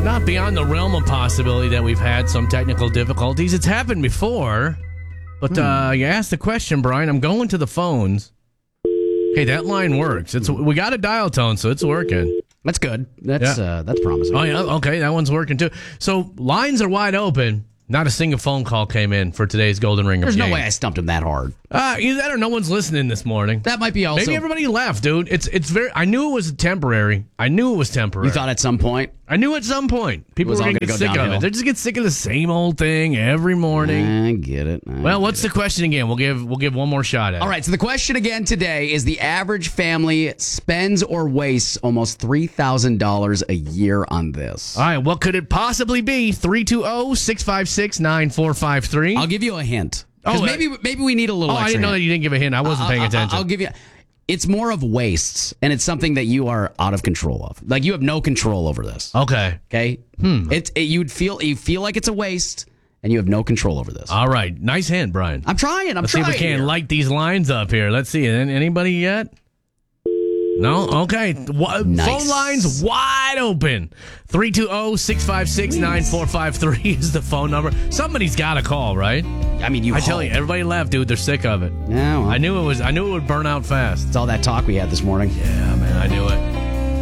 not beyond the realm of possibility that we've had some technical difficulties. It's happened before. But you asked the question, Brian. I'm going to the phones. Hey, that line works. We got a dial tone, so it's working. That's good. That's promising. Oh, yeah? Okay, that one's working, too. So, lines are wide open. Not a single phone call came in for today's Golden Ring of There's Game. no way I stumped him that hard. Either that or no one's listening this morning. That might be also... Maybe everybody left, dude. It's very... I knew it was temporary. You thought at some point? I knew at some point people were going to get sick of it. They just get sick of the same old thing every morning. I get it. What's the question again? We'll give one more shot at it. All right, so the question again today is the average family spends or wastes almost $3,000 a year on this. All right, what could it possibly be? 320-656-9453. I'll give you a hint. Maybe we need a little extra I didn't know hint. that you didn't give a hint. I wasn't paying attention. I'll give you... It's more of wastes, and it's something that you are out of control of. Like, you have no control over this. Okay. You feel like it's a waste, and you have no control over this. All right. Nice hint, Brian. I'm trying. Let's see if we can light these lines up here. Let's see. Anybody yet? No? Okay. Nice. Phone lines wide open. 320-656-9453 is the phone number. Somebody's got to call, right? I mean, I tell you, everybody left, dude. They're sick of it. Yeah, well, I knew it would burn out fast. it's all that talk we had this morning. Yeah, man. I knew it.